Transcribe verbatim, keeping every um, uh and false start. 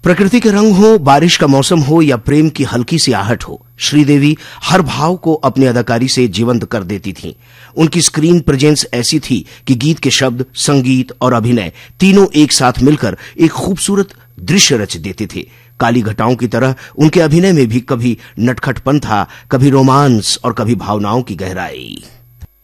प्रकृति के रंग हो, बारिश का मौसम हो या प्रेम की हल्की सी आहट हो, श्रीदेवी हर भाव को अपनी अदाकारी से जीवंत कर देती थीं। उनकी स्क्रीन प्रेजेंस ऐसी थी कि गीत के शब्द, संगीत और अभिनय तीनों एक साथ मिलकर एक खूबसूरत दृश्य रच देते थे। काली घटाओं की तरह उनके अभिनय में भी कभी नटखटपन था, कभी रोमांस और कभी भावनाओं की गहराई।